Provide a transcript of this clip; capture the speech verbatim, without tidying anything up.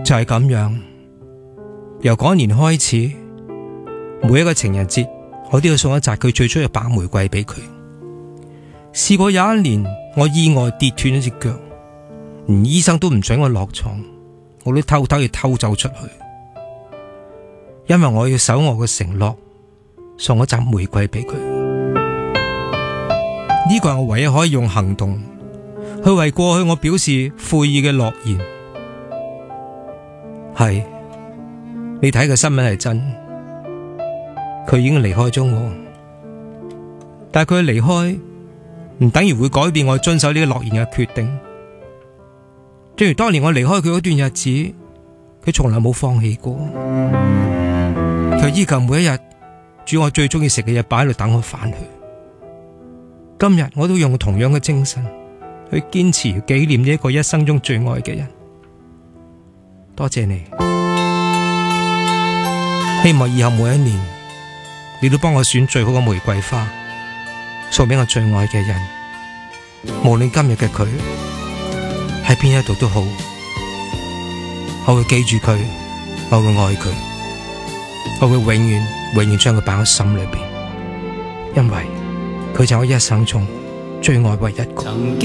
就係咁樣。由嗰年開始，每一個情人節，我都要送一紮佢最中意嘅白玫瑰俾佢。試過有一年，我意外跌斷咗隻腳，連醫生都唔准我落床，我都偷偷要偷走出去，因為我要守我嘅承諾，送一紮玫瑰俾佢。呢個係我唯一可以用行動去為過去我表示悔意嘅諾言。係，你睇嘅新聞係真，佢已經離開咗我，但係佢嘅離開唔等於會改變我遵守呢個諾言嘅決定。正如當年我離開佢嗰段日子，佢從來冇放棄過，佢依舊每一日煮我最中意食嘅嘢擺喺度等我返去。今日我都用同樣嘅精神去堅持紀念呢一個一生中最愛嘅人。多謝你，希望以後每一年你都幫我選最好嘅玫瑰花送俾我最愛嘅人，無論今日嘅佢喺邊一度都好，我會記住佢，我會愛佢，我會永遠永遠將佢擺喺心裏邊，因為佢就係我一生中最愛唯一一個。